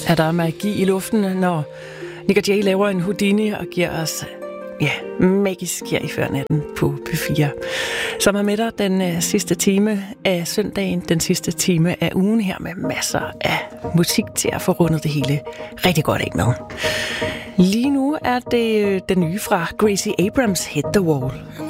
Er der magi i luften, når Nick og Jay laver en Houdini og giver os magisk her i Førnatten på P4, som er med dig den sidste time af søndagen, den sidste time af ugen her med masser af musik til at få rundet det hele rigtig godt af med. Lige nu er det den nye fra Gracie Abrams, Hit the Wall.